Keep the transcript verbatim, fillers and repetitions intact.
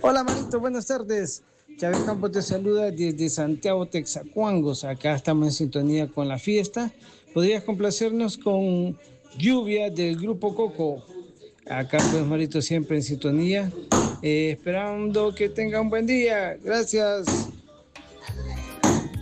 Hola, Marito, buenas tardes. Chávez Campos te saluda desde Santiago, Texacuangos. Acá estamos en sintonía con la fiesta. ¿Podrías complacernos con Lluvia del Grupo Coco? Acá, pues, Marito, siempre en sintonía. Eh, esperando que tenga un buen día. Gracias.